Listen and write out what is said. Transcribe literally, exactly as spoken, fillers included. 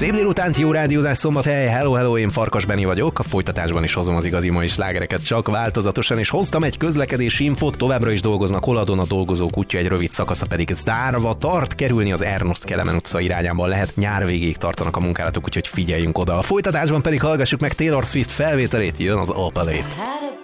Szép délutánt, jó rádiózás, szombathely, hello, hello, én Farkas Benni vagyok, a folytatásban is hozom az igazi mai slágereket, csak változatosan, és hoztam egy közlekedési infót, továbbra is dolgoznak Oladon, a dolgozók útja egy rövid szakasza pedig zárva tart, kerülni az Ernst Kelemen utca irányában lehet, nyár végéig tartanak a munkálatok, úgyhogy figyeljünk oda. A folytatásban pedig hallgassuk meg Taylor Swift felvételét, jön az Opalét.